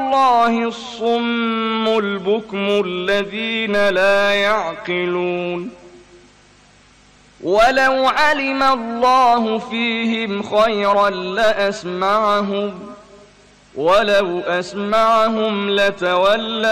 الله الصم البكم الذين لا يعقلون ولو علم الله فيهم خيرا لأسمعهم ولو أسمعهم لتولوا